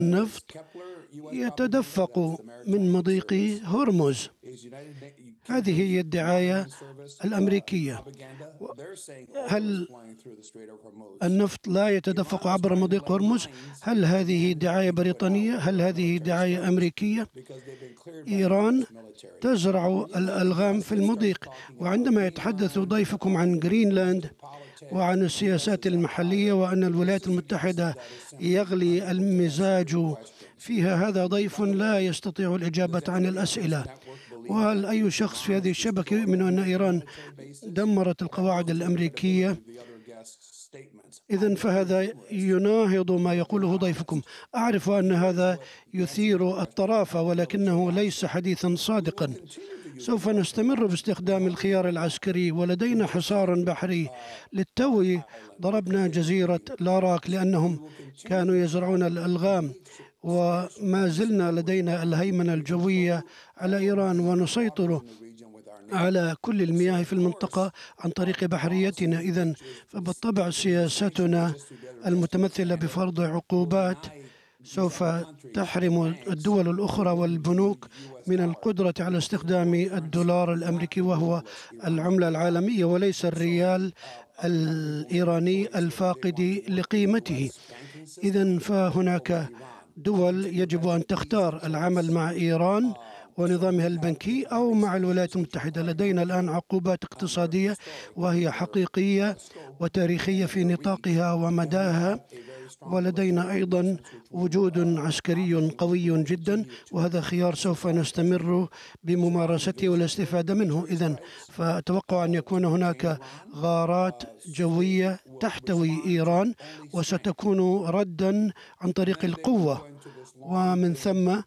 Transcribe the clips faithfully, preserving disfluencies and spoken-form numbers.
النفط يتدفق من مضيق هرمز. هذه هي الدعاية الأمريكية. هل النفط لا يتدفق عبر مضيق هرمز؟ هل هذه دعاية بريطانية؟ هل هذه دعاية أمريكية؟ إيران تزرع الألغام في المضيق. وعندما يتحدث ضيفكم عن جرينلاند وعن السياسات المحلية وأن الولايات المتحدة يغلي المزاج فيها، هذا ضيف لا يستطيع الإجابة عن الأسئلة. وهل أي شخص في هذه الشبكة يؤمن أن إيران دمرت القواعد الأمريكية؟ إذن فهذا يناهض ما يقوله ضيفكم. أعرف أن هذا يثير الطرافة، ولكنه ليس حديثا صادقا. سوف نستمر باستخدام الخيار العسكري، ولدينا حصار بحري. للتو ضربنا جزيرة لاراك لأنهم كانوا يزرعون الألغام، وما زلنا لدينا الهيمنة الجوية على إيران، ونسيطر على كل المياه في المنطقة عن طريق بحريتنا. إذن فبالطبع سياستنا المتمثلة بفرض عقوبات سوف تحرم الدول الأخرى والبنوك من القدرة على استخدام الدولار الأمريكي، وهو العملة العالمية وليس الريال الإيراني الفاقد لقيمته. إذن فهناك دول يجب أن تختار العمل مع إيران ونظامها البنكي أو مع الولايات المتحدة. لدينا الآن عقوبات اقتصادية وهي حقيقية وتاريخية في نطاقها ومداها، ولدينا أيضا وجود عسكري قوي جدا، وهذا خيار سوف نستمر بممارسته والاستفادة منه. إذن فأتوقع أن يكون هناك غارات جوية تحتوي إيران، وستكون ردا عن طريق القوة، ومن ثم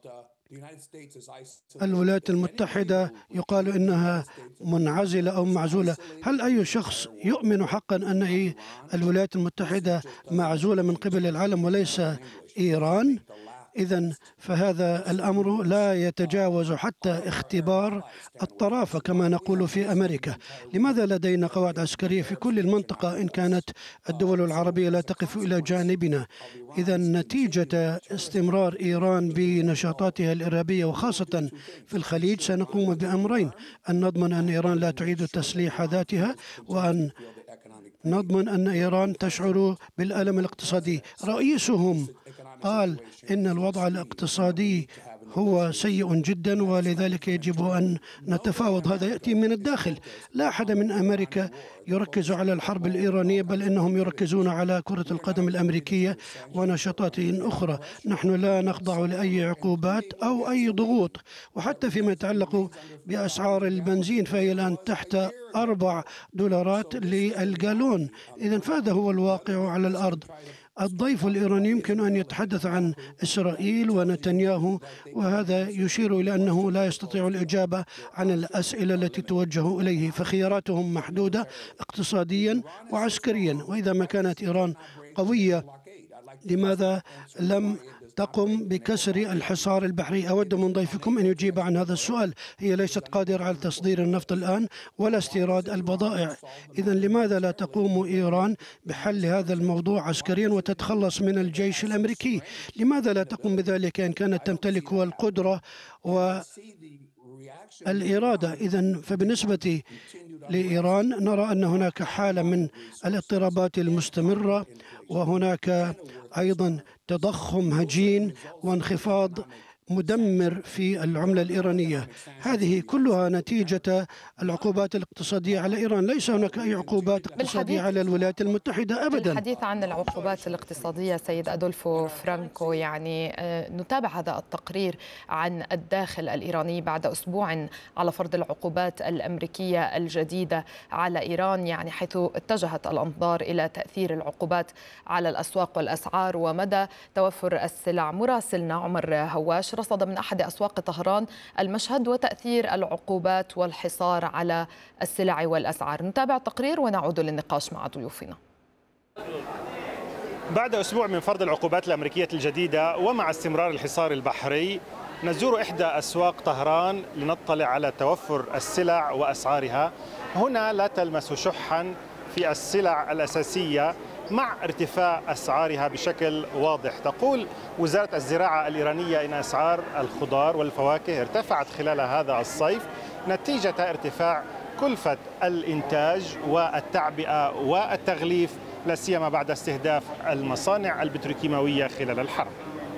الولايات المتحدة يقال إنها منعزلة أو معزولة. هل أي شخص يؤمن حقا أن الولايات المتحدة معزولة من قبل العالم وليس إيران؟ إذن فهذا الأمر لا يتجاوز حتى اختبار الطرافة كما نقول في أمريكا. لماذا لدينا قواعد عسكرية في كل المنطقة إن كانت الدول العربية لا تقف إلى جانبنا؟ إذن نتيجة استمرار إيران بنشاطاتها الإرهابية وخاصة في الخليج سنقوم بأمرين: أن نضمن أن إيران لا تعيد تسليح ذاتها، وأن نضمن أن إيران تشعر بالألم الاقتصادي. رئيسهم قال إن الوضع الاقتصادي هو سيء جدا ولذلك يجب أن نتفاوض. هذا يأتي من الداخل. لا أحد من أمريكا يركز على الحرب الإيرانية، بل إنهم يركزون على كرة القدم الأمريكية ونشاطات أخرى. نحن لا نخضع لأي عقوبات أو أي ضغوط، وحتى فيما يتعلق بأسعار البنزين فهي الآن تحت أربع دولارات للجالون. إذن فهذا هو الواقع على الأرض. الضيف الإيراني يمكن أن يتحدث عن إسرائيل ونتنياهو، وهذا يشير إلى أنه لا يستطيع الإجابة عن الأسئلة التي توجه إليه، فخياراتهم محدودة اقتصاديا وعسكريا. وإذا ما كانت إيران قوية لماذا لم تقم بكسر الحصار البحري؟ أود من ضيفكم أن يجيب عن هذا السؤال. هي ليست قادرة على تصدير النفط الآن ولا استيراد البضائع. إذن لماذا لا تقوم إيران بحل هذا الموضوع عسكريا وتتخلص من الجيش الأمريكي؟ لماذا لا تقوم بذلك إن كانت تمتلك القدرة والإرادة؟ إذن فبالنسبة لإيران نرى أن هناك حالة من الاضطرابات المستمرة، وهناك أيضا تضخم هجين وانخفاض مدمر في العملة الإيرانية. هذه كلها نتيجة العقوبات الاقتصادية على إيران. ليس هناك أي عقوبات اقتصادية على الولايات المتحدة أبدا. الحديث عن العقوبات الاقتصادية سيد أدولفو فرانكو، يعني نتابع هذا التقرير عن الداخل الإيراني بعد أسبوع على فرض العقوبات الأمريكية الجديدة على إيران، يعني حيث اتجهت الأنظار إلى تأثير العقوبات على الأسواق والأسعار ومدى توفر السلع. مراسلنا عمر هواش رصد من أحد أسواق طهران المشهد وتأثير العقوبات والحصار على السلع والأسعار. نتابع التقرير ونعود للنقاش مع ضيوفنا. بعد أسبوع من فرض العقوبات الأمريكية الجديدة ومع استمرار الحصار البحري، نزور إحدى أسواق طهران لنطلع على توفر السلع وأسعارها. هنا لا تلمس شحا في السلع الأساسية مع ارتفاع أسعارها بشكل واضح. تقول وزارة الزراعة الإيرانية إن أسعار الخضار والفواكه ارتفعت خلال هذا الصيف نتيجة ارتفاع كلفة الإنتاج والتعبئة والتغليف، لا سيما بعد استهداف المصانع البتروكيماوية خلال الحرب.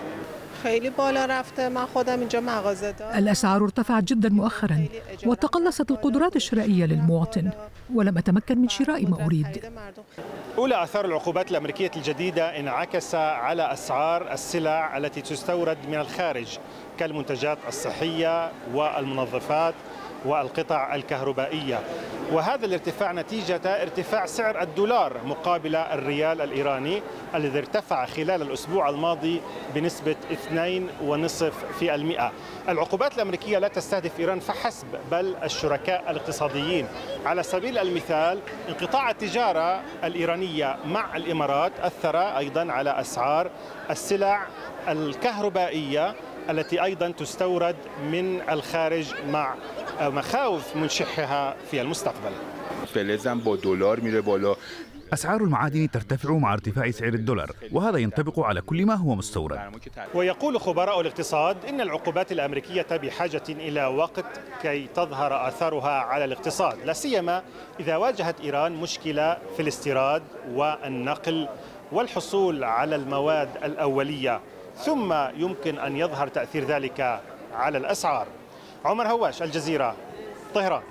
الأسعار ارتفعت جدا مؤخرا وتقلصت القدرات الشرائية للمواطن ولم أتمكن من شراء ما أريد. أولى آثار العقوبات الأمريكية الجديدة انعكس على أسعار السلع التي تستورد من الخارج كالمنتجات الصحية والمنظفات والقطع الكهربائية، وهذا الارتفاع نتيجة ارتفاع سعر الدولار مقابل الريال الإيراني الذي ارتفع خلال الأسبوع الماضي بنسبة اثنين فاصلة خمسة بالمئة. العقوبات الأمريكية لا تستهدف إيران فحسب بل الشركاء الاقتصاديين. على سبيل المثال انقطاع التجارة الإيرانية مع الإمارات أثر أيضا على أسعار السلع الكهربائية التي أيضا تستورد من الخارج مع مخاوف من شحها في المستقبل. أسعار المعادن ترتفع مع ارتفاع سعر الدولار وهذا ينطبق على كل ما هو مستورد. ويقول خبراء الاقتصاد إن العقوبات الأمريكية بحاجة إلى وقت كي تظهر آثارها على الاقتصاد، لا سيما إذا واجهت إيران مشكلة في الاستيراد والنقل والحصول على المواد الأولية، ثم يمكن أن يظهر تأثير ذلك على الأسعار. عمر هواش، الجزيرة، طهران.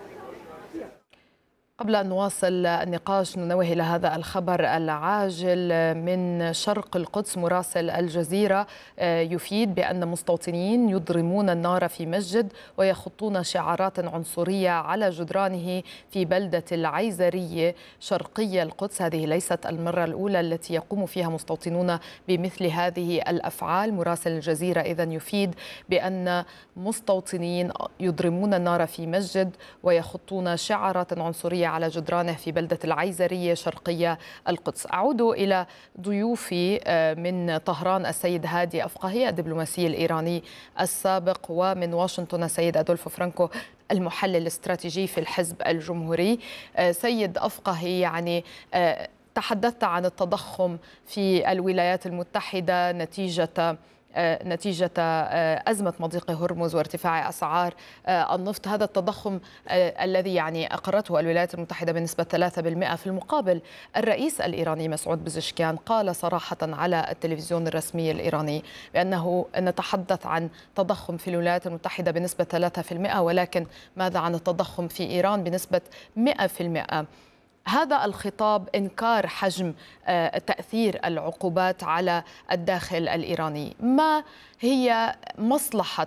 قبل أن نواصل النقاش ننوه إلى هذا الخبر العاجل من شرق القدس. مراسل الجزيرة يفيد بأن مستوطنين يضرمون النار في مسجد ويخطون شعارات عنصرية على جدرانه في بلدة العيزرية شرقي القدس. هذه ليست المرة الأولى التي يقوم فيها مستوطنون بمثل هذه الأفعال. مراسل الجزيرة إذن يفيد بأن مستوطنين يضرمون النار في مسجد ويخطون شعارات عنصرية على جدرانه في بلدة العيزرية شرقية القدس. أعود إلى ضيوفي من طهران السيد هادي أفقهي الدبلوماسي الإيراني السابق، ومن واشنطن السيد أدولفو فرانكو المحلل الاستراتيجي في الحزب الجمهوري. سيد أفقهي، يعني تحدثت عن التضخم في الولايات المتحدة نتيجة نتيجة أزمة مضيق هرمز وارتفاع أسعار النفط. هذا التضخم الذي يعني أقرته الولايات المتحدة بنسبة ثلاثة بالمئة. في المقابل الرئيس الإيراني مسعود بزشكيان قال صراحة على التلفزيون الرسمي الإيراني بأنه نتحدث عن تضخم في الولايات المتحدة بنسبة ثلاثة بالمئة، ولكن ماذا عن التضخم في إيران بنسبة مئة بالمئة؟ هذا الخطاب إنكار حجم تأثير العقوبات على الداخل الإيراني. ما هي مصلحة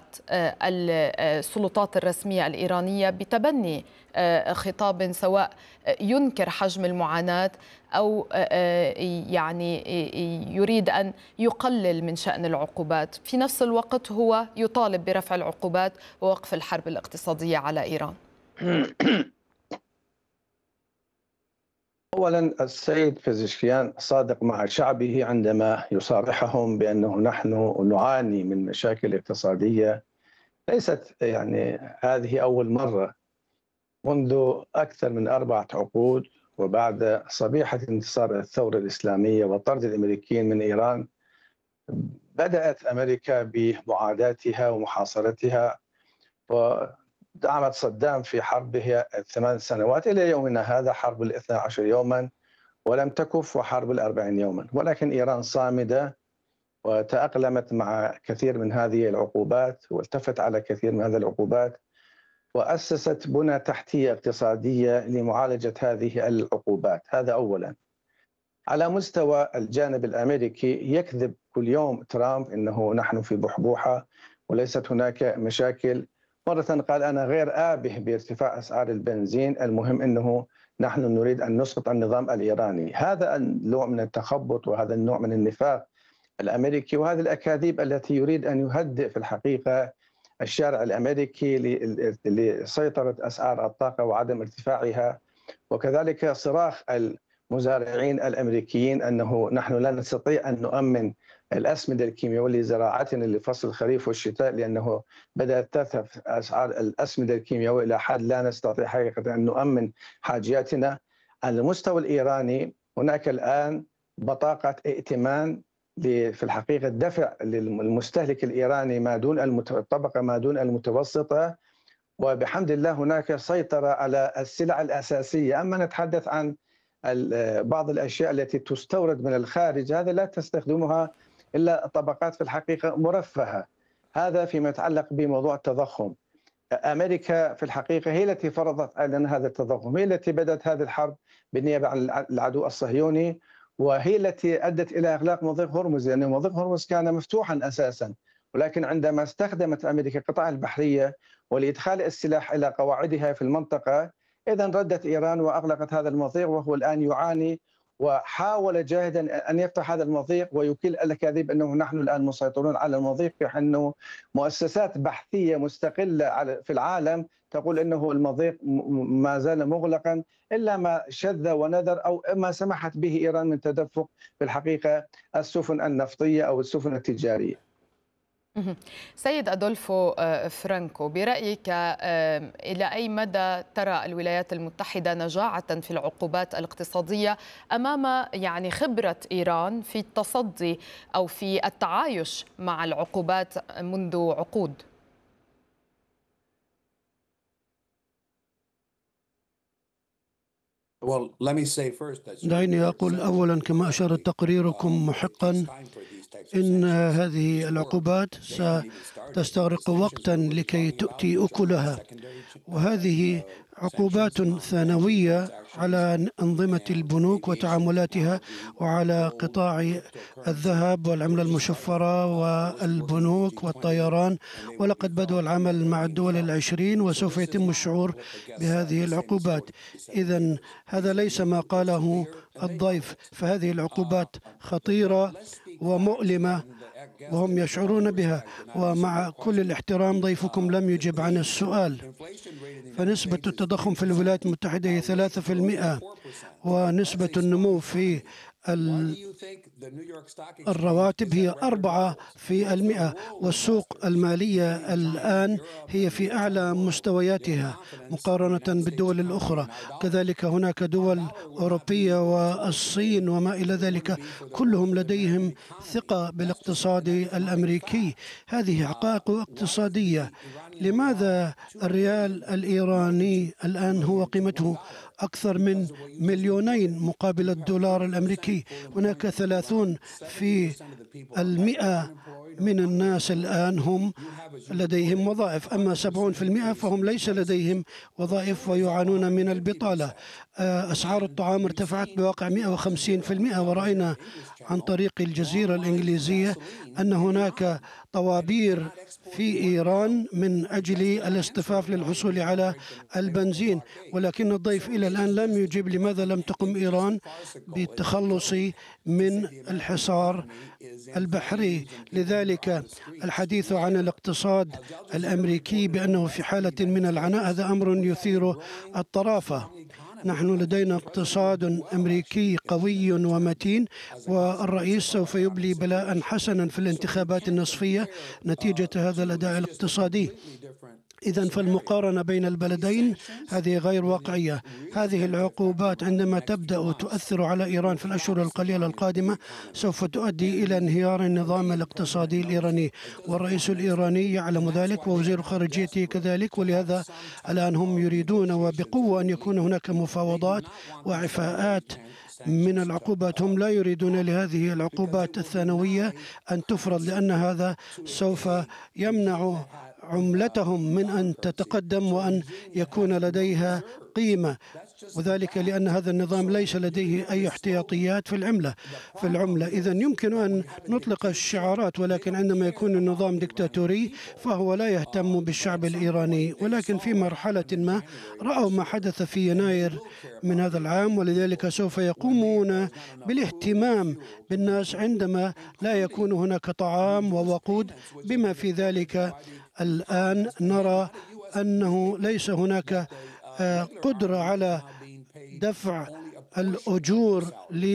السلطات الرسمية الإيرانية بتبني خطاب سواء ينكر حجم المعاناة أو يعني يريد أن يقلل من شأن العقوبات، في نفس الوقت هو يطالب برفع العقوبات ووقف الحرب الاقتصادية على إيران؟ أولا، السيد بزشكيان صادق مع شعبه عندما يصارحهم بأنه نحن نعاني من مشاكل اقتصادية. ليست يعني هذه أول مرة، منذ أكثر من أربعة عقود وبعد صبيحة انتصار الثورة الإسلامية وطرد الأمريكيين من إيران بدأت أمريكا بمعاداتها ومحاصرتها ودعمت صدام في حربه الثمان سنوات إلى يومنا هذا، حرب الاثنى عشر يوما ولم تكف وحرب الأربعين يوما. ولكن إيران صامدة وتأقلمت مع كثير من هذه العقوبات والتفت على كثير من هذه العقوبات وأسست بنى تحتية اقتصادية لمعالجة هذه العقوبات. هذا أولا. على مستوى الجانب الأمريكي يكذب كل يوم ترامب إنه نحن في بحبوحة وليست هناك مشاكل. مرة قال أنا غير آبه بارتفاع أسعار البنزين، المهم أنه نحن نريد أن نسقط النظام الإيراني. هذا النوع من التخبط وهذا النوع من النفاق الأمريكي وهذه الأكاذيب التي يريد أن يهدئ في الحقيقة الشارع الأمريكي لسيطرة أسعار الطاقة وعدم ارتفاعها، وكذلك صراخ المزارعين الأمريكيين أنه نحن لا نستطيع أن نؤمن الأسمدة الكيميائية لزراعتنا لفصل الخريف والشتاء لأنه بدأت تذهب أسعار الأسمدة الكيميائية إلى حد لا نستطيع حقيقة أن نؤمن حاجياتنا. على المستوى الإيراني هناك الآن بطاقة ائتمان في الحقيقة الدفع للمستهلك الإيراني ما دون الطبقة ما دون المتوسطة، وبحمد الله هناك سيطرة على السلع الأساسية. أما نتحدث عن بعض الأشياء التي تستورد من الخارج، هذا لا تستخدمها إلا طبقات في الحقيقة مرفهة. هذا فيما يتعلق بموضوع التضخم. أمريكا في الحقيقة هي التي فرضت علينا هذا التضخم، هي التي بدأت هذه الحرب بالنيابة عن العدو الصهيوني، وهي التي أدت إلى إغلاق مضيق هرمز، لأن يعني مضيق هرمز كان مفتوحا أساسا، ولكن عندما استخدمت أمريكا القطاع البحرية ولإدخال السلاح إلى قواعدها في المنطقة، إذن ردت إيران وأغلقت هذا المضيق، وهو الآن يعاني وحاول جاهدا أن يفتح هذا المضيق ويكيل الأكاذيب أنه نحن الآن مسيطرون على المضيق، في أنه مؤسسات بحثية مستقلة في العالم تقول أنه المضيق ما زال مغلقا إلا ما شذ ونذر أو ما سمحت به إيران من تدفق في الحقيقة السفن النفطية أو السفن التجارية. سيد أدولفو فرانكو، برأيك إلى أي مدى ترى الولايات المتحدة نجاعة في العقوبات الاقتصادية أمام يعني خبرة إيران في التصدي أو في التعايش مع العقوبات منذ عقود؟ دعيني أقول أولا كما أشار تقريركم محقا إن هذه العقوبات ستستغرق وقتا لكي تؤتي أكلها، وهذه عقوبات ثانوية على أنظمة البنوك وتعاملاتها وعلى قطاع الذهب والعملة المشفرة والبنوك والطيران، ولقد بدأوا العمل مع الدول العشرين وسوف يتم الشعور بهذه العقوبات. إذن هذا ليس ما قاله الضيف، فهذه العقوبات خطيرة ومؤلمة وهم يشعرون بها. ومع كل الاحترام ضيفكم لم يجب عن السؤال، فنسبة التضخم في الولايات المتحدة هي ثلاثة بالمئة، ونسبة النمو في الرواتب هي أربعة في المئة، والسوق المالية الآن هي في أعلى مستوياتها مقارنة بالدول الأخرى. كذلك هناك دول أوروبية والصين وما إلى ذلك، كلهم لديهم ثقة بالاقتصاد الأمريكي. هذه حقائق اقتصادية. لماذا الريال الإيراني الآن هو قيمته أكثر من مليونين مقابل الدولار الأمريكي؟ هناك ثلاثون في المئة من الناس الآن هم لديهم وظائف، أما سبعون في المئة فهم ليس لديهم وظائف ويعانون من البطالة. أسعار الطعام ارتفعت بواقع مئة وخمسين بالمئة، ورأينا عن طريق الجزيرة الإنجليزية أن هناك طوابير في إيران من أجل الاصطفاف للحصول على البنزين، ولكن الضيف إلى الآن لم يجب لماذا لم تقم إيران بالتخلص من الحصار البحري. لذلك الحديث عن الاقتصاد الأمريكي بأنه في حالة من العناء هذا أمر يثير الطرافة. نحن لدينا اقتصاد أمريكي قوي ومتين، والرئيس سوف يبلي بلاء حسنا في الانتخابات النصفية نتيجة هذا الأداء الاقتصادي. إذن فالمقارنة بين البلدين هذه غير واقعية. هذه العقوبات عندما تبدأ تؤثر على إيران في الأشهر القليلة القادمة سوف تؤدي إلى انهيار النظام الاقتصادي الإيراني، والرئيس الإيراني يعلم ذلك ووزير خارجيته كذلك، ولهذا الآن هم يريدون وبقوة أن يكون هناك مفاوضات وعفاءات من العقوبات. هم لا يريدون لهذه العقوبات الثانوية أن تفرض، لأن هذا سوف يمنع عملتهم من أن تتقدم وأن يكون لديها قيمة، وذلك لأن هذا النظام ليس لديه أي احتياطيات في العملة في العملة. إذن يمكن أن نطلق الشعارات، ولكن عندما يكون النظام ديكتاتوري فهو لا يهتم بالشعب الإيراني. ولكن في مرحلة ما رأوا ما حدث في يناير من هذا العام، ولذلك سوف يقومون بالاهتمام بالناس عندما لا يكون هناك طعام ووقود. بما في ذلك الآن نرى أنه ليس هناك قدرة على دفع الأجور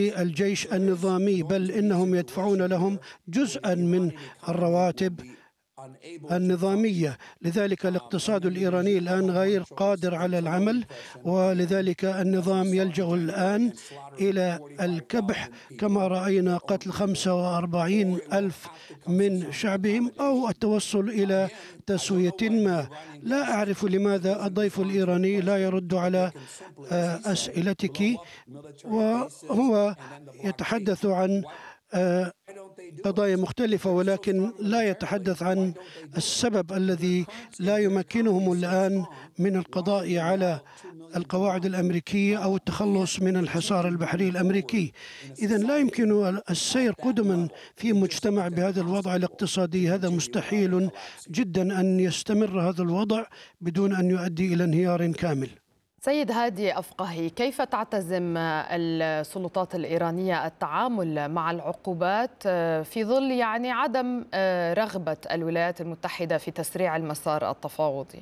للجيش النظامي، بل إنهم يدفعون لهم جزءا من الرواتب النظامية. لذلك الاقتصاد الإيراني الآن غير قادر على العمل، ولذلك النظام يلجأ الآن إلى الكبح، كما رأينا قتل خمسة وأربعين ألف من شعبهم أو التوصل إلى تسوية ما. لا أعرف لماذا الضيف الإيراني لا يرد على أسئلتك، وهو يتحدث عن قضايا مختلفة ولكن لا يتحدث عن السبب الذي لا يمكنهم الآن من القضاء على القواعد الأمريكية أو التخلص من الحصار البحري الأمريكي. إذن لا يمكن السير قدما في مجتمع بهذا الوضع الاقتصادي. هذا مستحيل جدا أن يستمر هذا الوضع بدون أن يؤدي إلى انهيار كامل. سيد هادي أفقهي، كيف تعتزم السلطات الإيرانية التعامل مع العقوبات في ظل يعني عدم رغبة الولايات المتحدة في تسريع المسار التفاوضي؟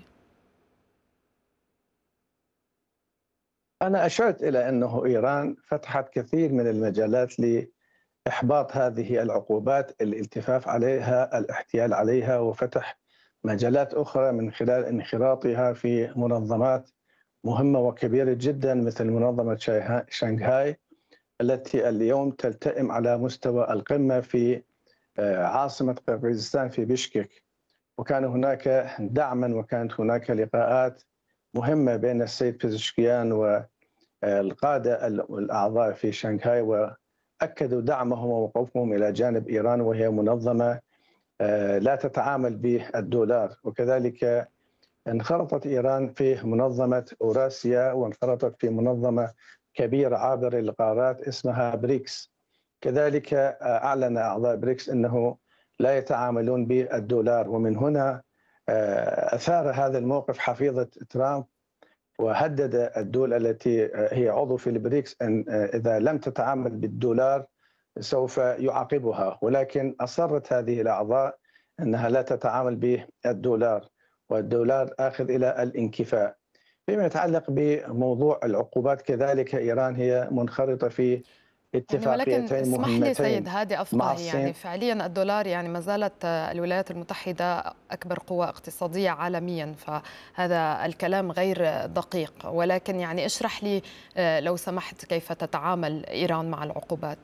أنا أشرت إلى أنه إيران فتحت كثير من المجالات لإحباط هذه العقوبات، الالتفاف عليها، الاحتيال عليها، وفتح مجالات أخرى من خلال انخراطها في منظمات مهمة وكبيرة جدا مثل منظمة شنغهاي التي اليوم تلتئم على مستوى القمة في عاصمة قرغيزستان في بشكك. وكان هناك دعما وكانت هناك لقاءات مهمة بين السيد بيزشكيان والقادة الأعضاء في شنغهاي، وأكدوا دعمهم ووقوفهم إلى جانب إيران، وهي منظمة لا تتعامل بالدولار. وكذلك انخرطت إيران في منظمة أوراسيا، وانخرطت في منظمة كبيرة عابرة للقارات اسمها بريكس. كذلك أعلن أعضاء بريكس أنه لا يتعاملون بالدولار، ومن هنا أثار هذا الموقف حفيظة ترامب، وهدد الدول التي هي عضو في البريكس أن إذا لم تتعامل بالدولار سوف يعاقبها. ولكن أصرت هذه الأعضاء أنها لا تتعامل بالدولار، والدولار آخذ إلى الانكفاء. فيما يتعلق بموضوع العقوبات كذلك إيران هي منخرطة في اتفاقيتين يعني مهمتين. اسمح لي سيد هادي أفقهي، يعني فعليا الدولار يعني ما زالت الولايات المتحدة أكبر قوة اقتصادية عالميا، فهذا الكلام غير دقيق. ولكن يعني اشرح لي لو سمحت كيف تتعامل إيران مع العقوبات.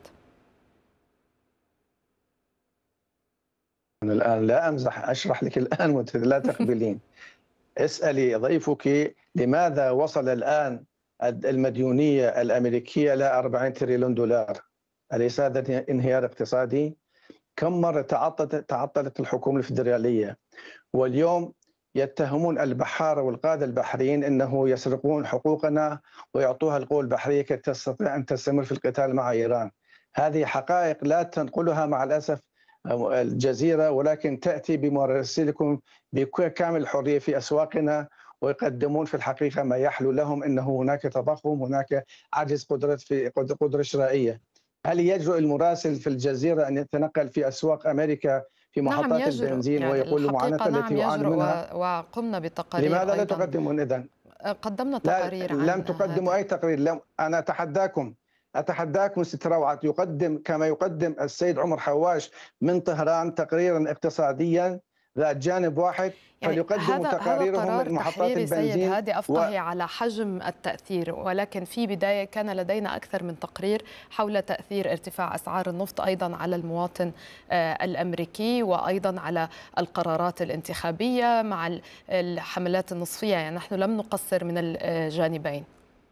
أنا الآن لا أمزح، أشرح لك الآن وأنت لا تقبلين. اسألي ضيفك لماذا وصل الآن المديونية الأمريكية إلى أربعين تريليون دولار؟ أليس هذا انهيار اقتصادي؟ كم مرة تعطلت تعطلت الحكومة الفيدرالية، واليوم يتهمون البحارة والقادة البحريين أنه يسرقون حقوقنا ويعطوها القوى البحرية كي تستطيع أن تستمر في القتال مع إيران. هذه حقائق لا تنقلها مع الأسف الجزيرة، ولكن تأتي بمراسلكم بكامل الحرية في أسواقنا، ويقدمون في الحقيقة ما يحلو لهم، أنه هناك تضخم، هناك عجز قدرة في قدرة شرائية. هل يجرؤ المراسل في الجزيرة أن يتنقل في أسواق أمريكا في محطات نعم البنزين يعني ويقول المعاناة نعم التي يعاني منها؟ وقمنا بتقارير. لماذا لا تقدمون إذن؟ قدمنا تقارير عن لم تقدموا أي تقرير. لم أنا أتحداكم أتحداكم ست روعة يقدم كما يقدم السيد عمر حواش من طهران تقريرا اقتصاديا ذات جانب واحد، يعني فليقدموا تقاريرهم من محطات البنزين. سيد هادي أفقهي و... على حجم التأثير، ولكن في بداية كان لدينا أكثر من تقرير حول تأثير ارتفاع أسعار النفط أيضا على المواطن الأمريكي، وأيضا على القرارات الانتخابية مع الحملات النصفية. يعني نحن لم نقصر من الجانبين.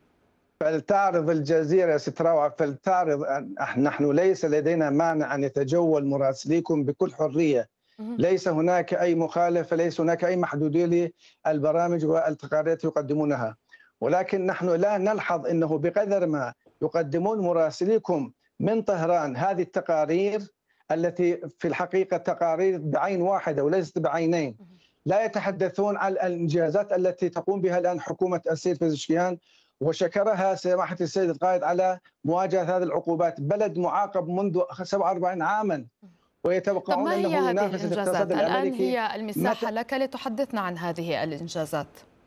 فلتعرض الجزيرة ست روعة، فلتعرض. نحن ليس لدينا مانع أن يتجول مراسليكم بكل حرية، ليس هناك أي مخالفة، ليس هناك أي محدودية للبرامج والتقارير التي يقدمونها. ولكن نحن لا نلحظ أنه بقدر ما يقدمون مراسليكم من طهران هذه التقارير التي في الحقيقة تقارير بعين واحدة وليست بعينين، لا يتحدثون عن الإنجازات التي تقوم بها الآن حكومة السيد بيزشكيان، وشكرها سماحة السيد القائد على مواجهة هذه العقوبات. بلد معاقب منذ سبعة وأربعين عاما ويتوقعون أنه ينافس الاقتصاد الأمريكي. الآن هي المساحة مت... لك لتحدثنا عن هذه الإنجازات.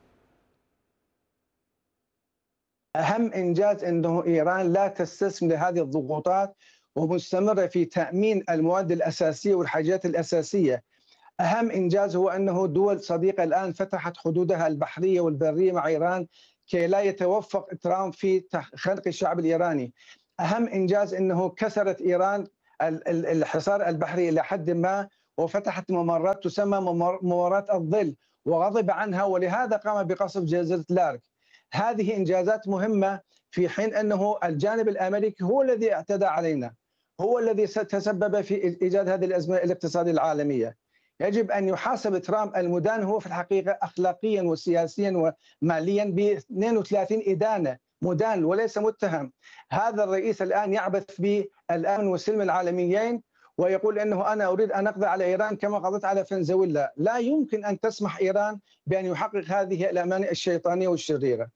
أهم إنجاز أنه إيران لا تستسلم لهذه الضغوطات ومستمرة في تأمين المواد الأساسية والحاجات الأساسية. أهم إنجاز هو أنه دول صديقة الآن فتحت حدودها البحرية والبرية مع إيران كي لا يتوفق ترامب في خنق الشعب الإيراني. أهم إنجاز أنه كسرت إيران الحصار البحري إلى حد ما وفتحت ممرات تسمى ممرات الظل وغضب عنها، ولهذا قام بقصف جزيرة لارك. هذه إنجازات مهمة في حين أنه الجانب الأمريكي هو الذي اعتدى علينا، هو الذي تسبب في إيجاد هذه الأزمة الاقتصادية العالمية. يجب أن يحاسب ترامب المدان هو في الحقيقة أخلاقيا وسياسيا وماليا ب اثنين وثلاثين إدانة، مدان وليس متهم. هذا الرئيس الآن يعبث بالأمن والسلم العالميين ويقول أنه أنا أريد أن أقضي على إيران كما قضيت على فنزويلا. لا يمكن أن تسمح إيران بأن يحقق هذه الأماني الشيطانية والشريرة.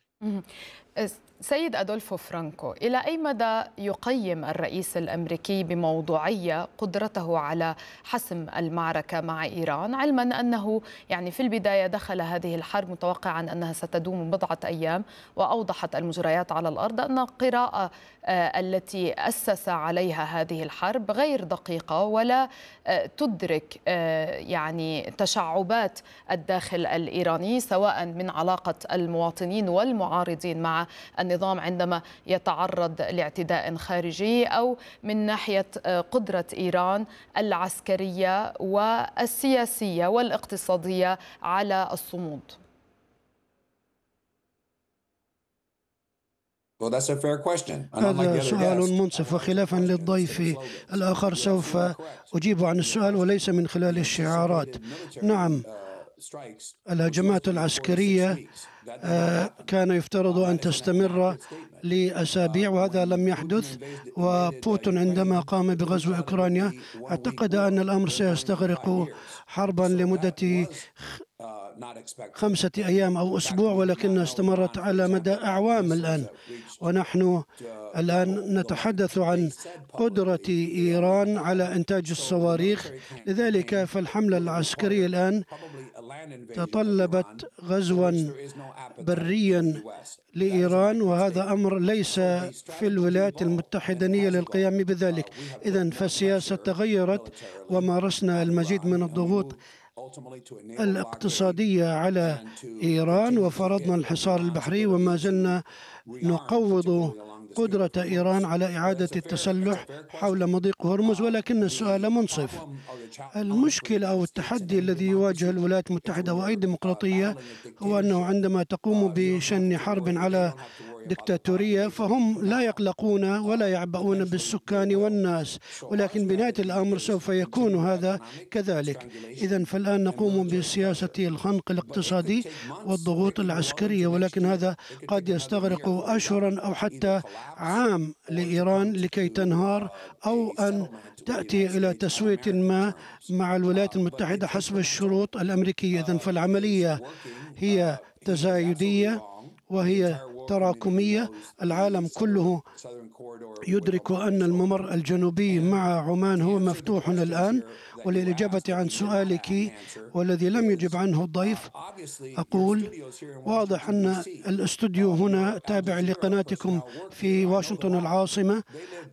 سيد أدولفو فرانكو، إلى أي مدى يقيم الرئيس الأمريكي بموضوعية قدرته على حسم المعركة مع إيران، علما أنه يعني في البداية دخل هذه الحرب متوقعا أنها ستدوم بضعة أيام، وأوضحت المجريات على الأرض أن القراءة التي أسس عليها هذه الحرب غير دقيقة ولا تدرك يعني تشعبات الداخل الإيراني، سواء من علاقة المواطنين والمعارضين مع النظام عندما يتعرض لاعتداء خارجي، أو من ناحية قدرة إيران العسكرية والسياسية والاقتصادية على الصمود. هذا سؤال منصف، وخلافا للضيف الآخر سوف أجيب عن السؤال وليس من خلال الشعارات. نعم، الهجمات العسكرية كان يفترض أن تستمر لأسابيع وهذا لم يحدث، وبوتين عندما قام بغزو أوكرانيا اعتقد أن الأمر سيستغرق حربا لمدة خمسة أيام أو أسبوع، ولكنها استمرت على مدى أعوام الآن. ونحن الآن نتحدث عن قدرة إيران على إنتاج الصواريخ، لذلك فالحملة العسكرية الآن تطلبت غزوا بريا لإيران، وهذا أمر ليس في الولايات المتحدة نية للقيام بذلك. إذن فالسياسة تغيرت، ومارسنا المزيد من الضغوط الاقتصادية على إيران وفرضنا الحصار البحري، وما زلنا نقوض قدرة إيران على إعادة التسلح حول مضيق هرمز. ولكن السؤال منصف. المشكلة أو التحدي الذي يواجه الولايات المتحدة وأي ديمقراطية هو أنه عندما تقوم بشن حرب على دكتاتورية فهم لا يقلقون ولا يعبؤون بالسكان والناس، ولكن بنهاية الأمر سوف يكون هذا كذلك. إذن فالآن نقوم بسياسة الخنق الاقتصادي والضغوط العسكرية، ولكن هذا قد يستغرق أشهرا أو حتى عام لإيران لكي تنهار أو أن تأتي إلى تسوية ما مع الولايات المتحدة حسب الشروط الأمريكية. إذن فالعملية هي تزايدية وهي تراكمية. العالم كله يدرك أن الممر الجنوبي مع عمان هو مفتوح الآن. وللإجابة عن سؤالك والذي لم يجب عنه الضيف، أقول واضح أن الاستوديو هنا تابع لقناتكم في واشنطن العاصمة،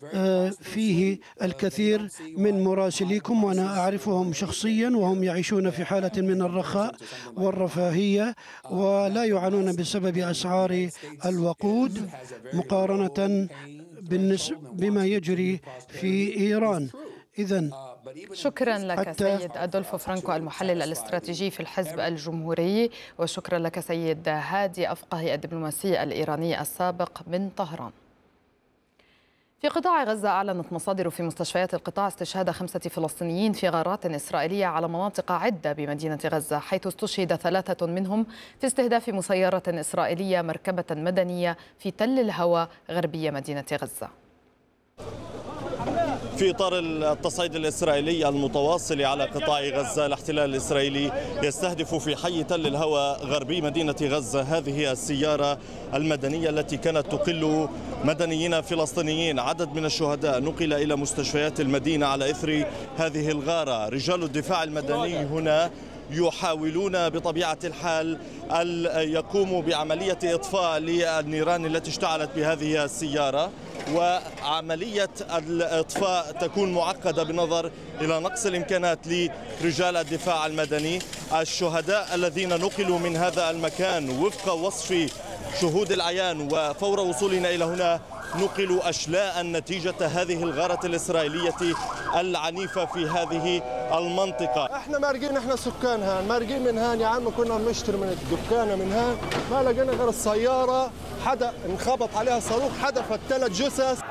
فيه الكثير من مراسليكم وأنا أعرفهم شخصيا، وهم يعيشون في حالة من الرخاء والرفاهية ولا يعانون بسبب أسعار الوقود مقارنة بما يجري في إيران. إذن شكرا لك سيد أدولفو فرانكو المحلل الاستراتيجي في الحزب الجمهوري، وشكرا لك سيد هادي أفقهي الدبلوماسي الإيراني السابق من طهران. في قطاع غزة أعلنت مصادر في مستشفيات القطاع استشهاد خمسة فلسطينيين في غارات إسرائيلية على مناطق عدة بمدينة غزة، حيث استشهد ثلاثة منهم في استهداف مسيرة إسرائيلية مركبة مدنية في تل الهوى غربية مدينة غزة. في إطار التصعيد الإسرائيلي المتواصل على قطاع غزة، الاحتلال الإسرائيلي يستهدف في حي تل الهوى غربي مدينة غزة هذه السيارة المدنية التي كانت تقل مدنيين فلسطينيين. عدد من الشهداء نقل إلى مستشفيات المدينة على إثر هذه الغارة. رجال الدفاع المدني هنا يحاولون بطبيعة الحال أن يقوموا بعملية إطفاء للنيران التي اشتعلت بهذه السيارة. وعملية الإطفاء تكون معقدة بالنظر إلى نقص الإمكانات لرجال الدفاع المدني. الشهداء الذين نقلوا من هذا المكان وفق وصف شهود العيان وفور وصولنا إلى هنا نقلوا أشلاء نتيجة هذه الغارة الإسرائيلية العنيفة في هذه المنطقة. احنا مارقين، احنا سكان هان مارقين من هان يا عم، كنا بنشتري من الدكانة من هان، ما لقينا غير السيارة حدا انخبط عليها صاروخ حدفت ثلاث جثث.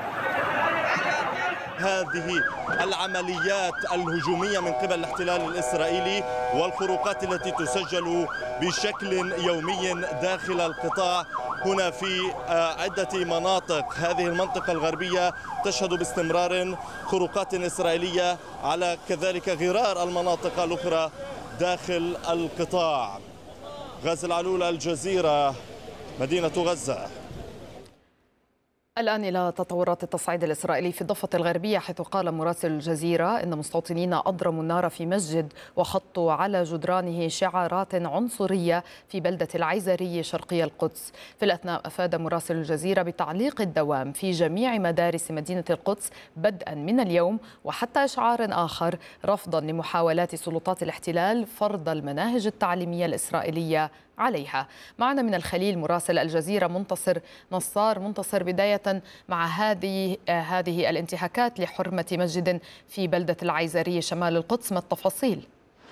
هذه العمليات الهجومية من قبل الاحتلال الإسرائيلي والخروقات التي تسجل بشكل يومي داخل القطاع هنا في عدة مناطق. هذه المنطقة الغربية تشهد باستمرار خروقات إسرائيلية على كذلك غرار المناطق الأخرى داخل القطاع. غازي العلول، الجزيرة، مدينة غزة. الآن إلى تطورات التصعيد الإسرائيلي في الضفة الغربية، حيث قال مراسل الجزيرة إن مستوطنين أضرموا النار في مسجد وخطوا على جدرانه شعارات عنصرية في بلدة العيزرية شرقي القدس. في الأثناء أفاد مراسل الجزيرة بتعليق الدوام في جميع مدارس مدينة القدس بدءا من اليوم، وحتى إشعار آخر رفضا لمحاولات سلطات الاحتلال فرض المناهج التعليمية الإسرائيلية عليها. معنا من الخليل مراسل الجزيرة منتصر نصار. منتصر، بداية مع هذه هذه الانتهاكات لحرمة مسجد في بلدة العيزرية شمال القدس، ما التفاصيل؟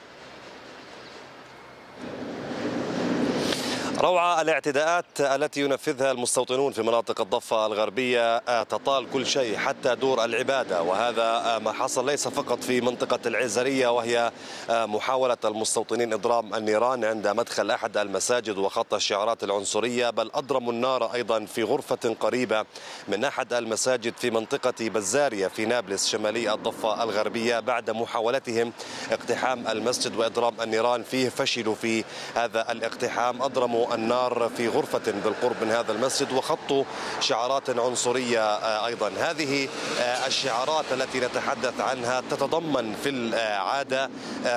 روعة، الاعتداءات التي ينفذها المستوطنون في مناطق الضفة الغربية تطال كل شيء حتى دور العبادة، وهذا ما حصل ليس فقط في منطقة العيزرية وهي محاولة المستوطنين إضرام النيران عند مدخل أحد المساجد وخط الشعارات العنصرية، بل أضرموا النار أيضا في غرفة قريبة من أحد المساجد في منطقة بزارية في نابلس شمالي الضفة الغربية بعد محاولتهم اقتحام المسجد وإضرام النيران فيه. فشلوا في هذا الاقتحام، أضرموا النار في غرفة بالقرب من هذا المسجد وخطوا شعارات عنصرية أيضا. هذه الشعارات التي نتحدث عنها تتضمن في العادة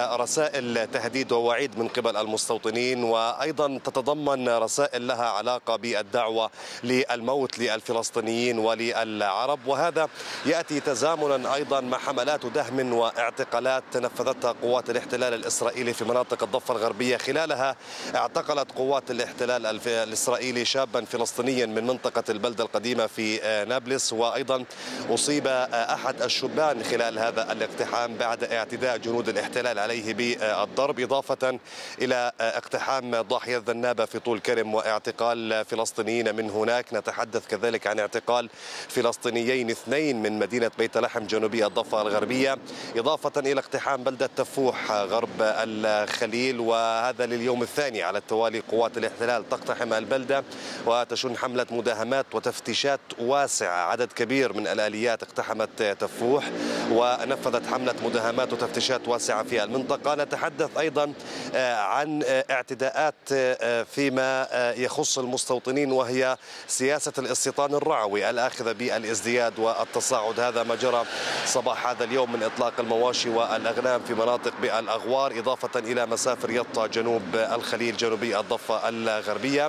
رسائل تهديد ووعيد من قبل المستوطنين، وأيضا تتضمن رسائل لها علاقة بالدعوة للموت للفلسطينيين وللعرب، وهذا يأتي تزامنا أيضا مع حملات دهم واعتقالات نفذتها قوات الاحتلال الإسرائيلي في مناطق الضفة الغربية. خلالها اعتقلت قوات الاحتلال الإسرائيلي شابا فلسطينيا من منطقة البلدة القديمة في نابلس، وأيضا أصيب أحد الشبان خلال هذا الاقتحام بعد اعتداء جنود الاحتلال عليه بالضرب، إضافة إلى اقتحام ضاحية الذنابة في طول كرم واعتقال فلسطينيين من هناك. نتحدث كذلك عن اعتقال فلسطينيين اثنين من مدينة بيت لحم جنوبي الضفة الغربية، إضافة إلى اقتحام بلدة تفوح غرب الخليل، وهذا لليوم الثاني على التوالي قوات الاحتلال تقتحم البلدة وتشن حملة مداهمات وتفتيشات واسعة. عدد كبير من الآليات اقتحمت تفوح ونفذت حملة مداهمات وتفتيشات واسعة في المنطقة. نتحدث أيضا عن اعتداءات فيما يخص المستوطنين، وهي سياسة الاستيطان الرعوي الآخذة بالازدياد والتصاعد. هذا ما جرى صباح هذا اليوم من إطلاق المواشي والأغنام في مناطق بالأغوار، إضافة إلى مسافر يطا جنوب الخليل جنوبي الضفة الغربية.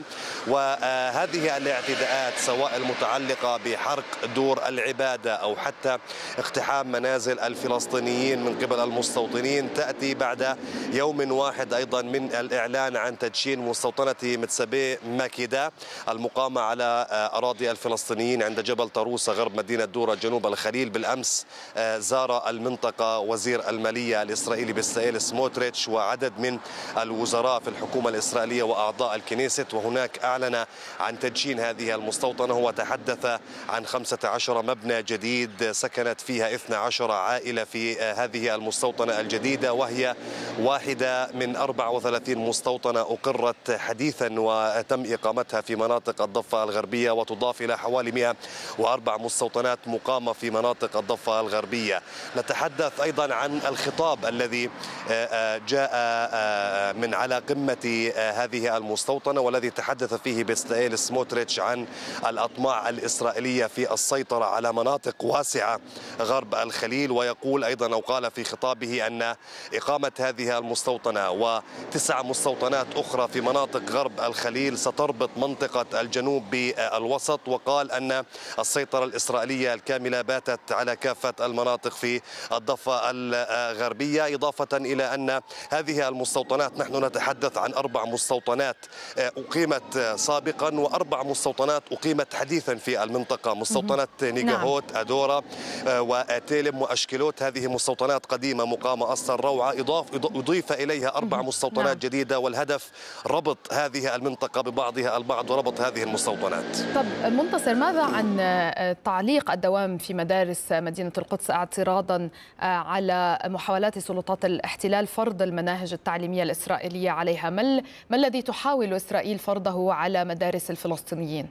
وهذه الاعتداءات سواء المتعلقة بحرق دور العبادة أو حتى اقتحام منازل الفلسطينيين من قبل المستوطنين تأتي بعد يوم واحد أيضا من الإعلان عن تدشين مستوطنة متسابي ماكيدا المقامة على أراضي الفلسطينيين عند جبل طروسة غرب مدينة دورة جنوب الخليل. بالأمس زار المنطقة وزير المالية الإسرائيلي بيسائيل سموتريتش وعدد من الوزراء في الحكومة الإسرائيلية وأعضاء الكنيست، وهناك أعلن عن تدشين هذه المستوطنة. هو تحدث عن خمسة عشر مبنى جديد سكنت فيها اثنتي عشرة عائلة في هذه المستوطنة الجديدة، وهي واحدة من أربع وثلاثين مستوطنة أقرت حديثا وتم إقامتها في مناطق الضفة الغربية، وتضاف إلى حوالي مئة وأربع مستوطنات مقامة في مناطق الضفة الغربية. نتحدث أيضا عن الخطاب الذي جاء من على قمة هذه المستوطنة المستوطنة، والذي تحدث فيه بتسليل سموتريتش عن الأطماع الإسرائيلية في السيطرة على مناطق واسعة غرب الخليل. ويقول أيضا أو قال في خطابه أن إقامة هذه المستوطنة وتسع مستوطنات أخرى في مناطق غرب الخليل ستربط منطقة الجنوب بالوسط. وقال أن السيطرة الإسرائيلية الكاملة باتت على كافة المناطق في الضفة الغربية، إضافة إلى أن هذه المستوطنات نحن نتحدث عن أربع مستوطنات أقيمت سابقا وأربع مستوطنات أقيمت حديثا في المنطقة، مستوطنة نيجاهوت، أدورا وتيلم وأشكيلوت. هذه مستوطنات قديمة مقامة أصلا روعة، إضاف أضيف إليها أربع مستوطنات جديدة، والهدف ربط هذه المنطقة ببعضها البعض وربط هذه المستوطنات. طب منتصر، ماذا عن تعليق الدوام في مدارس مدينة القدس اعتراضا على محاولات سلطات الاحتلال فرض المناهج التعليمية الإسرائيلية عليها؟ ما الذي تحاول إسرائيل فرضه على مدارس الفلسطينيين؟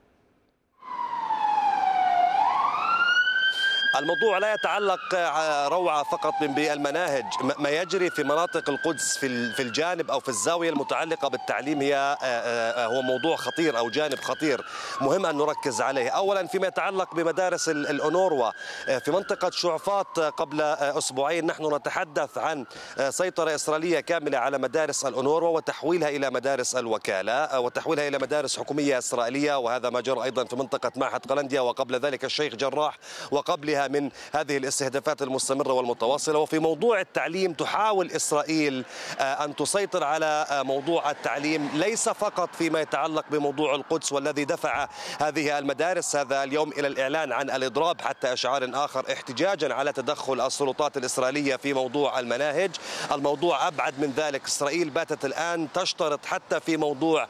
الموضوع لا يتعلق روعة فقط بالمناهج، ما يجري في مناطق القدس في الجانب أو في الزاوية المتعلقة بالتعليم هي هو موضوع خطير أو جانب خطير مهم أن نركز عليه. أولا فيما يتعلق بمدارس الأونروا في منطقة شعفاط، قبل أسبوعين نحن نتحدث عن سيطرة إسرائيلية كاملة على مدارس الأونروا وتحويلها إلى مدارس الوكالة وتحويلها إلى مدارس حكومية إسرائيلية، وهذا ما جرى أيضا في منطقة معهد قلنديا وقبل ذلك الشيخ جراح وقبلها من هذه الاستهدافات المستمرة والمتواصلة. وفي موضوع التعليم تحاول إسرائيل أن تسيطر على موضوع التعليم ليس فقط فيما يتعلق بموضوع القدس والذي دفع هذه المدارس هذا اليوم إلى الإعلان عن الإضراب حتى إشعار آخر احتجاجا على تدخل السلطات الإسرائيلية في موضوع المناهج. الموضوع أبعد من ذلك، إسرائيل باتت الآن تشترط حتى في موضوع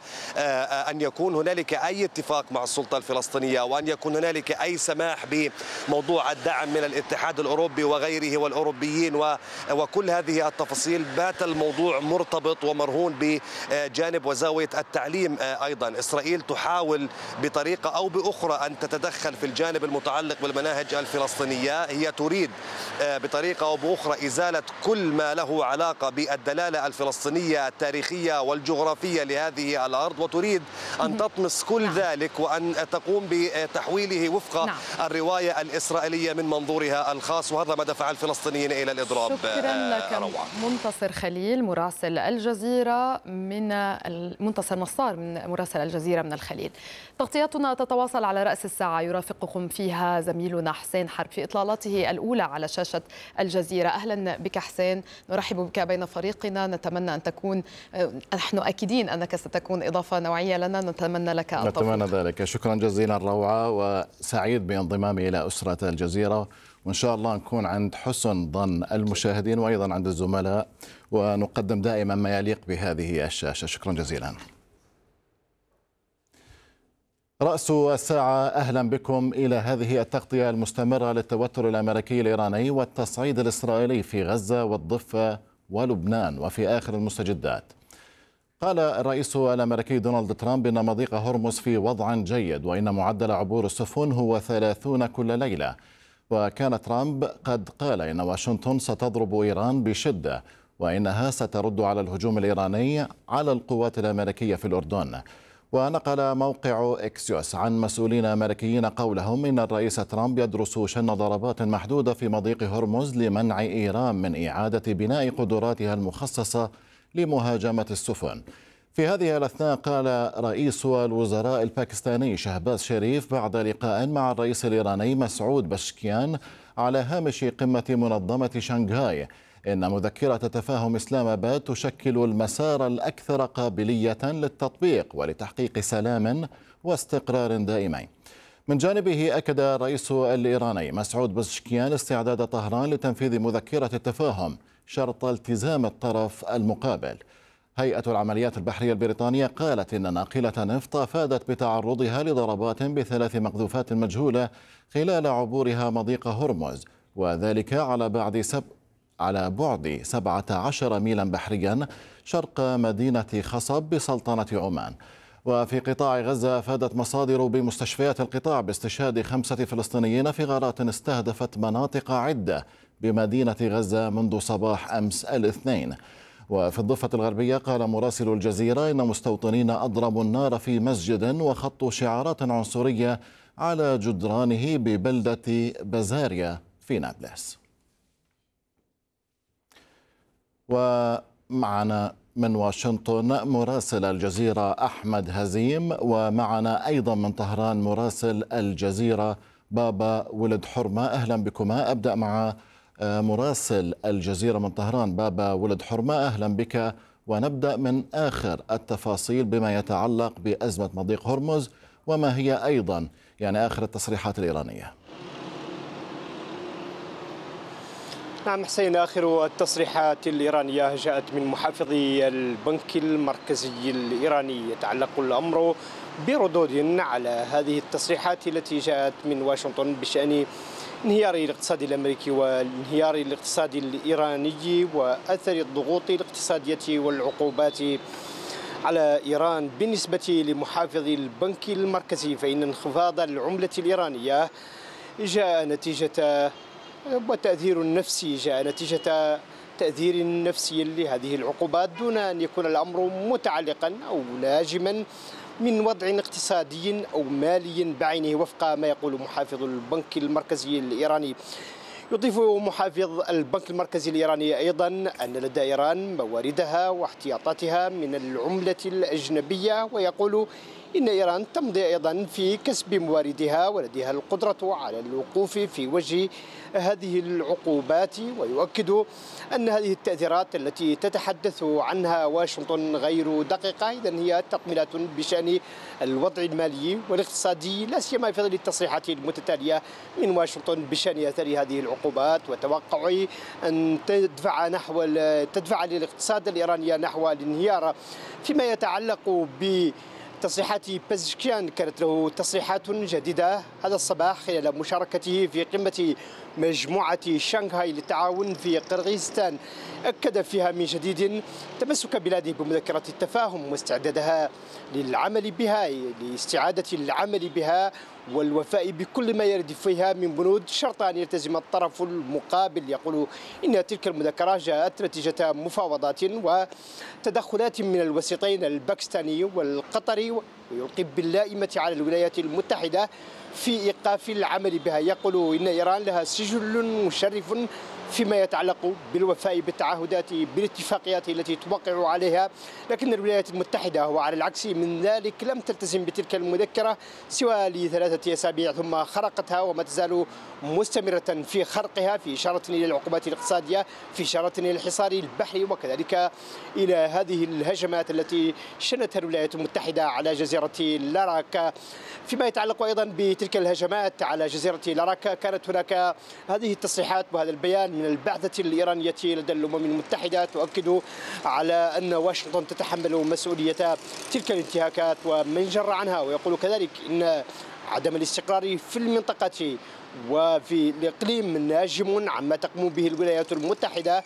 أن يكون هنالك أي اتفاق مع السلطة الفلسطينية وأن يكون هنالك أي سماح بموضوع الدعم من الاتحاد الأوروبي وغيره والأوروبيين وكل هذه التفاصيل. بات الموضوع مرتبط ومرهون بجانب وزاوية التعليم. أيضا إسرائيل تحاول بطريقة أو بأخرى أن تتدخل في الجانب المتعلق بالمناهج الفلسطينية. هي تريد بطريقة أو بأخرى إزالة كل ما له علاقة بالدلالة الفلسطينية التاريخية والجغرافية لهذه الأرض، وتريد أن تطمس كل ذلك وأن تقوم بتحويله وفق الرواية الإسرائيلية من منظورها الخاص، وهذا ما دفع الفلسطينيين إلى الإضراب. شكرا لك منتصر خليل مراسل الجزيرة من منتصر نصار من مراسل الجزيرة من الخليل. تغطيتنا تتواصل على رأس الساعة، يرافقكم فيها زميلنا حسين حرب في إطلالته الأولى على شاشة الجزيرة. أهلا بك حسين، نرحب بك بين فريقنا، نتمنى أن تكون، نحن أكيدين أنك ستكون إضافة نوعية لنا، نتمنى لك التوفيق. نتمنى ذلك، شكرا جزيلا روعة، وسعيد بانضمامي إلى أسرة الجزيرة، وإن شاء الله نكون عند حسن ظن المشاهدين وأيضا عند الزملاء، ونقدم دائما ما يليق بهذه الشاشة. شكرا جزيلا. رأس الساعة، أهلا بكم إلى هذه التغطية المستمرة للتوتر الأمريكي الإيراني والتصعيد الإسرائيلي في غزة والضفة ولبنان وفي آخر المستجدات. قال الرئيس الأمريكي دونالد ترامب إن مضيق هرمز في وضع جيد وإن معدل عبور السفن هو ثلاثون كل ليلة. وكان ترامب قد قال إن واشنطن ستضرب إيران بشدة وإنها سترد على الهجوم الإيراني على القوات الأمريكية في الأردن. ونقل موقع إكسيوس عن مسؤولين أمريكيين قولهم إن الرئيس ترامب يدرس شن ضربات محدودة في مضيق هرمز لمنع إيران من إعادة بناء قدراتها المخصصة لمهاجمة السفن. في هذه الأثناء قال رئيس الوزراء الباكستاني شهباز شريف بعد لقاء مع الرئيس الإيراني مسعود بشكيان على هامش قمة منظمة شنغهاي إن مذكرة تفاهم إسلام آباد تشكل المسار الأكثر قابلية للتطبيق ولتحقيق سلام واستقرار دائمين. من جانبه أكد الرئيس الإيراني مسعود بشكيان استعداد طهران لتنفيذ مذكرة التفاهم شرط التزام الطرف المقابل. هيئة العمليات البحرية البريطانية قالت إن ناقلة نفط أفادت بتعرضها لضربات بثلاث مقذوفات مجهولة خلال عبورها مضيق هرمز، وذلك على بعد سب على بعد سبعة عشر ميلا بحريا شرق مدينة خصب بسلطنة عمان. وفي قطاع غزة أفادت مصادر بمستشفيات القطاع باستشهاد خمسة فلسطينيين في غارات استهدفت مناطق عدة بمدينة غزة منذ صباح أمس الاثنين. وفي الضفة الغربية قال مراسل الجزيرة إن مستوطنين أضربوا النار في مسجد وخطوا شعارات عنصرية على جدرانه ببلدة بازاريا في نابلس. ومعنا من واشنطن مراسل الجزيرة أحمد هزيم، ومعنا أيضا من طهران مراسل الجزيرة بابا ولد حرمة. أهلا بكما. أبدأ مع مراسل الجزيرة من طهران بابا ولد حرمة، أهلا بك، ونبدأ من آخر التفاصيل بما يتعلق بأزمة مضيق هرمز، وما هي أيضا يعني آخر التصريحات الإيرانية. نعم حسين، آخر التصريحات الإيرانية جاءت من محافظ البنك المركزي الإيراني. يتعلق الأمر بردود على هذه التصريحات التي جاءت من واشنطن بشأن انهيار الاقتصاد الأمريكي وانهيار الاقتصاد الإيراني وأثر الضغوط الاقتصادية والعقوبات على إيران. بالنسبة لمحافظ البنك المركزي فإن انخفاض العملة الإيرانية جاء نتيجة وتأثير النفسي جاء نتيجة تأثير نفسي لهذه العقوبات، دون أن يكون الأمر متعلقا أو لاجما من وضع اقتصادي أو مالي بعينه، وفق ما يقول محافظ البنك المركزي الإيراني. يضيف محافظ البنك المركزي الإيراني أيضا أن لدى إيران مواردها واحتياطاتها من العملة الأجنبية، ويقول إن إيران تمضي أيضا في كسب مواردها ولديها القدرة على الوقوف في وجه هذه العقوبات. ويؤكد أن هذه التأثيرات التي تتحدث عنها واشنطن غير دقيقة، إذن هي تطمينات بشأن الوضع المالي والاقتصادي، لا سيما في ظل التصريحات المتتالية من واشنطن بشأن أثر هذه العقوبات وتوقع أن تدفع نحو تدفع الاقتصاد الإيراني نحو الانهيار. فيما يتعلق ب تصريحات بزشكيان، كانت له تصريحات جديدة هذا الصباح خلال مشاركته في قمة مجموعة شنغهاي للتعاون في قرغيزستان. أكد فيها من جديد تمسك بلاده بمذكرة التفاهم واستعدادها للعمل بها لاستعادة العمل بها والوفاء بكل ما يرد فيها من بنود، شرط أن يلتزم الطرف المقابل. يقول إن تلك المذكرة جاءت نتيجة مفاوضات وتدخلات من الوسيطين الباكستاني والقطري، ويلقي باللائمة على الولايات المتحدة في إيقاف العمل بها. يقول إن إيران لها سجل مشرف فيما يتعلق بالوفاء بالتعهدات بالاتفاقيات التي توقع عليها، لكن الولايات المتحدة وعلى العكس من ذلك لم تلتزم بتلك المذكرة سوى لثلاثة أسابيع ثم خرقتها، وما تزال مستمرة في خرقها، في إشارة إلى العقوبات الاقتصادية، في إشارة إلى الحصار البحري، وكذلك إلى هذه الهجمات التي شنتها الولايات المتحدة على جزيرة لاراك. فيما يتعلق أيضا بتلك الهجمات على جزيرة لاراك، كانت هناك هذه التصريحات وهذا البيان من البعثة الإيرانية لدى الأمم المتحدة تؤكد على أن واشنطن تتحمل مسؤولية تلك الانتهاكات ومن جر عنها، ويقول كذلك أن عدم الاستقرار في المنطقة وفي الإقليم ناجم عما تقوم به الولايات المتحدة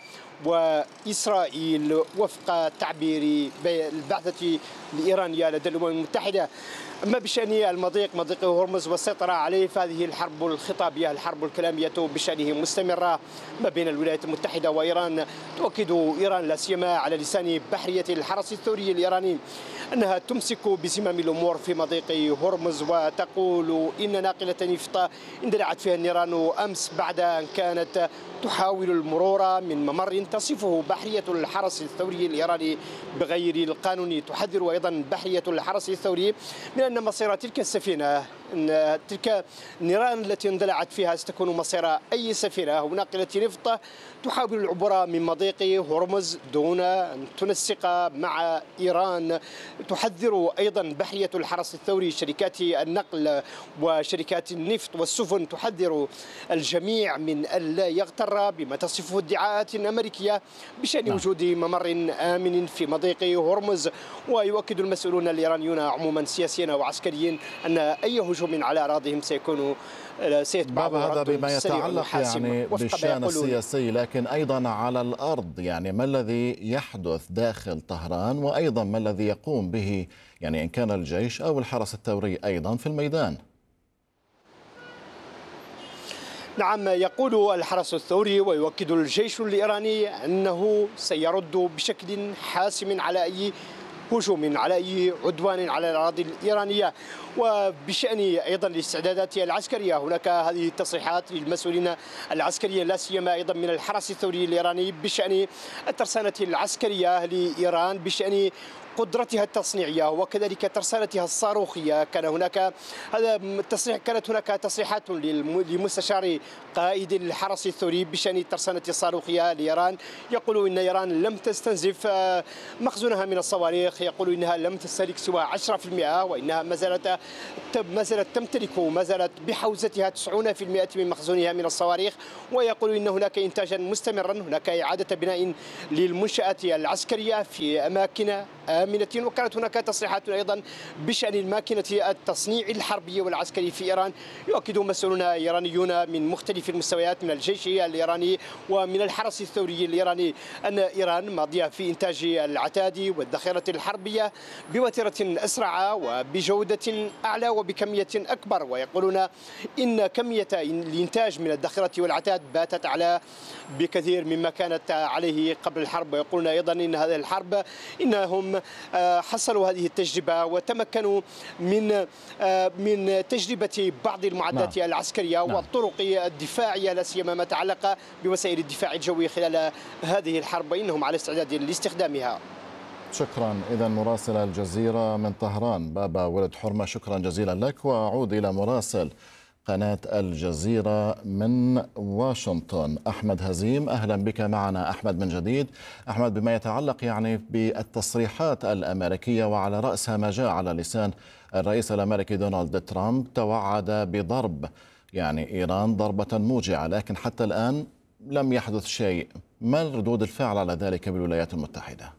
وإسرائيل، وفق تعبير البعثة الإيرانية لدى الأمم المتحدة. أما بشأن المضيق مضيق هرمز والسيطرة عليه فهذه الحرب الخطابية الحرب الكلامية بشأنه مستمرة ما بين الولايات المتحدة وإيران. تؤكد إيران لا سيما على لسان بحرية الحرس الثوري الإيراني أنها تمسك بزمام الأمور في مضيق هرمز، وتقول إن ناقلة نفط اندلعت فيها النيران أمس بعد أن كانت تحاول المرور من ممر تصفه بحرية الحرس الثوري الإيراني بغير القانون. تحذر أيضا بحرية الحرس الثوري من أن مصير تلك السفينة أن تلك النيران التي اندلعت فيها ستكون مصير أي سفينة أو ناقلة نفط تحاول العبور من مضيق هرمز دون أن تنسق مع إيران. تحذر أيضا بحرية الحرس الثوري شركات النقل وشركات النفط والسفن، تحذر الجميع من ألا يغتر بما تصفه ادعاءات أمريكية بشأن وجود ممر آمن في مضيق هرمز. ويؤكد المسؤولون الإيرانيون عموما سياسيين وعسكريين أن أي هجوم على أراضيهم سيكون بابا هذا بما يتعلق يعني بالشأن السياسي، لكن أيضا على الأرض يعني ما الذي يحدث داخل طهران، وأيضا ما الذي يقوم به يعني إن كان الجيش أو الحرس الثوري أيضا في الميدان؟ نعم، يقول الحرس الثوري ويؤكد الجيش الإيراني أنه سيرد بشكل حاسم على أي هجوم، على أي عدوان على الأراضي الإيرانية. وبشأن أيضا الاستعدادات العسكرية، هناك هذه التصريحات للمسؤولين العسكريين لا سيما أيضا من الحرس الثوري الإيراني بشأن الترسانة العسكرية لإيران، بشأن قدرتها التصنيعية وكذلك ترسانتها الصاروخية. كان هناك هذا التصريح كانت هناك تصريحات لمستشار قائد الحرس الثوري بشأن الترسانة الصاروخية لإيران، يقول إن إيران لم تستنزف مخزونها من الصواريخ، يقول إنها لم تستهلك سوى عشرة بالمئة، وإنها ما زالت ما زالت تمتلك ما زالت بحوزتها تسعين بالمئة من مخزونها من الصواريخ، ويقول إن هناك إنتاجا مستمرا، هناك إعادة بناء للمنشآت العسكرية في أماكن آمنة. وكانت هناك تصريحات أيضا بشأن الماكينة التصنيع الحربي والعسكري في إيران. يؤكد مسؤولون إيرانيون من مختلف المستويات من الجيش الإيراني ومن الحرس الثوري الإيراني أن إيران ماضية في إنتاج العتاد والذخيرة الحربية بوتيرة أسرع وبجودة أعلى وبكمية أكبر، ويقولون إن كمية الإنتاج من الذخيرة والعتاد باتت أعلى بكثير مما كانت عليه قبل الحرب. ويقولون أيضا إن هذه الحرب إنهم حصلوا هذه التجربة وتمكنوا من من تجربة بعض المعدات نعم. العسكرية نعم. والطرق الدفاعية لا سيما ما يتعلق بوسائل الدفاع الجوي خلال هذه الحرب، إنهم على استعداد لاستخدامها. شكرا. إذا مراسل الجزيرة من طهران بابا ولد حرمة، شكرا جزيلا لك. وأعود إلى مراسل قناة الجزيرة من واشنطن أحمد هزيم، أهلا بك معنا أحمد من جديد. أحمد، بما يتعلق يعني بالتصريحات الأمريكية وعلى رأسها ما جاء على لسان الرئيس الأمريكي دونالد ترامب، توعد بضرب يعني إيران ضربة موجعة، لكن حتى الآن لم يحدث شيء. ما ردود الفعل على ذلك بالولايات المتحدة؟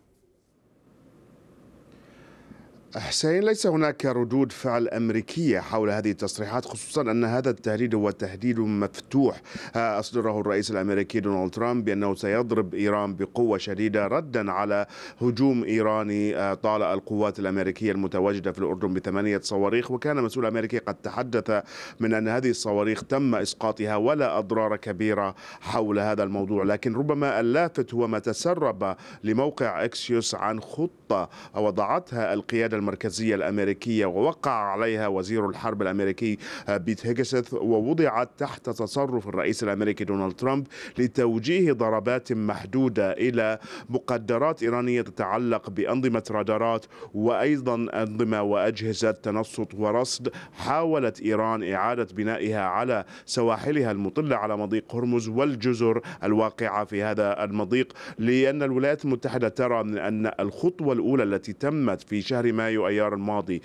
حسين، ليس هناك ردود فعل أمريكية حول هذه التصريحات، خصوصا أن هذا التهديد هو تهديد مفتوح أصدره الرئيس الأمريكي دونالد ترامب بأنه سيضرب إيران بقوة شديدة ردا على هجوم إيراني طال القوات الأمريكية المتواجدة في الأردن بثمانية صواريخ. وكان مسؤول أمريكي قد تحدث من أن هذه الصواريخ تم إسقاطها ولا أضرار كبيرة حول هذا الموضوع، لكن ربما اللافت هو ما تسرب لموقع إكسيوس عن خطة وضعتها القيادة المركزية الأمريكية ووقع عليها وزير الحرب الأمريكي بيت هيجسث، ووضعت تحت تصرف الرئيس الأمريكي دونالد ترامب لتوجيه ضربات محدودة إلى مقدرات إيرانية تتعلق بأنظمة رادارات وأيضا أنظمة وأجهزة تنصت ورصد. حاولت إيران إعادة بنائها على سواحلها المطلة على مضيق هرمز والجزر الواقعة في هذا المضيق، لأن الولايات المتحدة ترى أن الخطوة الأولى التي تمت في شهر مايو أيار الماضي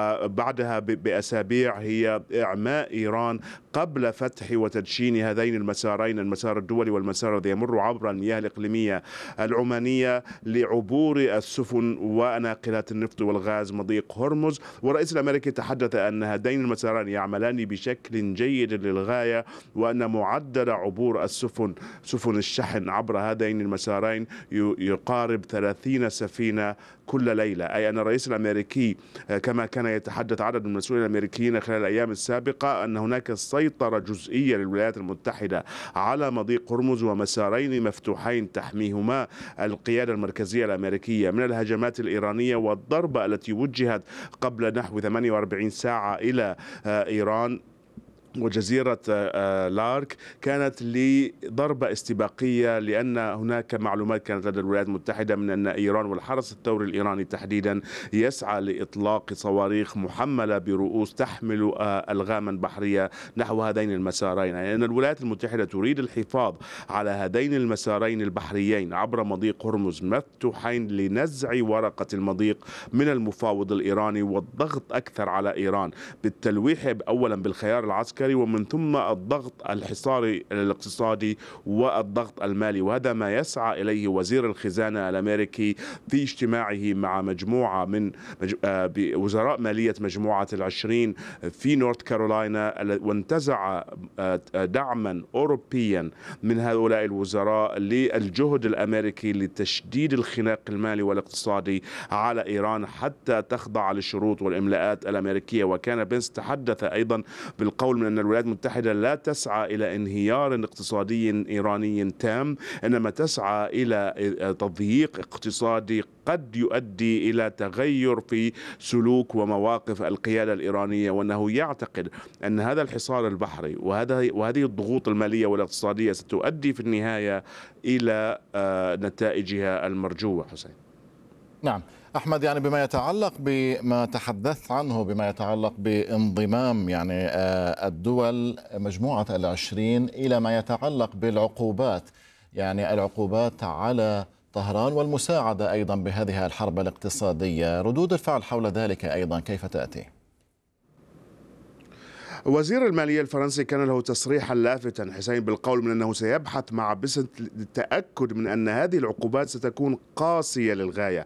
وبعدها بأسابيع هي إعماء إيران قبل فتح وتدشين هذين المسارين، المسار الدولي والمسار الذي يمر عبر المياه الإقليمية العمانية لعبور السفن وناقلات النفط والغاز مضيق هرمز. والرئيس الأمريكي تحدث أن هذين المسارين يعملان بشكل جيد للغاية، وأن معدل عبور السفن سفن الشحن عبر هذين المسارين يقارب ثلاثين سفينة كل ليلة، أي أن الرئيس الأمريكي كما كان يتحدث عدد من المسؤولين الأمريكيين خلال الأيام السابقة أن هناك سيطرة جزئية للولايات المتحدة على مضيق هرمز ومسارين مفتوحين تحميهما القيادة المركزية الأمريكية من الهجمات الإيرانية والضربة التي وجهت قبل نحو ثمانية وأربعين ساعة إلى إيران وجزيرة لارك كانت لضربة استباقية، لأن هناك معلومات كانت لدى الولايات المتحدة من أن إيران والحرس الثوري الإيراني تحديدا يسعى لإطلاق صواريخ محملة برؤوس تحمل ألغاما بحرية نحو هذين المسارين، لأن يعني الولايات المتحدة تريد الحفاظ على هذين المسارين البحريين عبر مضيق هرمز مفتوحين لنزع ورقة المضيق من المفاوض الإيراني والضغط أكثر على إيران بالتلويح أولا بالخيار العسكري ومن ثم الضغط الحصاري الاقتصادي والضغط المالي. وهذا ما يسعى إليه وزير الخزانة الأمريكي في اجتماعه مع مجموعة من وزراء مالية مجموعة العشرين في نورث كارولاينا، وانتزع دعما أوروبيا من هؤلاء الوزراء للجهد الأمريكي لتشديد الخناق المالي والاقتصادي على إيران حتى تخضع للشروط والإملاءات الأمريكية. وكان بنس تحدث أيضا بالقول من أن الولايات المتحدة لا تسعى إلى انهيار اقتصادي إيراني تام، إنما تسعى إلى تضييق اقتصادي قد يؤدي إلى تغير في سلوك ومواقف القيادة الإيرانية، وأنه يعتقد أن هذا الحصار البحري وهذا وهذه الضغوط المالية والاقتصادية ستؤدي في النهاية إلى نتائجها المرجوة. حسين. نعم أحمد، يعني بما يتعلق بما تحدثت عنه بما يتعلق بانضمام يعني الدول مجموعة العشرين إلى ما يتعلق بالعقوبات، يعني العقوبات على طهران والمساعدة أيضا بهذه الحرب الاقتصادية، ردود الفعل حول ذلك أيضا كيف تأتي؟ وزير المالية الفرنسي كان له تصريحا لافتا حسين بالقول من أنه سيبحث مع بسنت للتأكد من أن هذه العقوبات ستكون قاسية للغاية،